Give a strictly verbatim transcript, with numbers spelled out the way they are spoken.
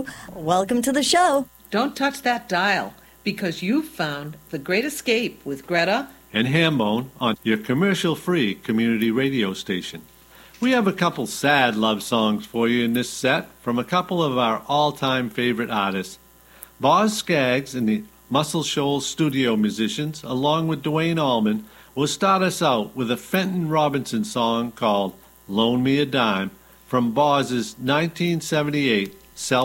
you. Welcome to the show. Don't touch that dial, because you've found The Great Escape with Greta and Hambone on your commercial-free community radio station. We have a couple sad love songs for you in this set from a couple of our all-time favorite artists. Boz Scaggs and the Muscle Shoals studio musicians, along with Duane Allman, will start us out with a Fenton Robinson song called Loan Me a Dime from Boz's nineteen seventy-eight self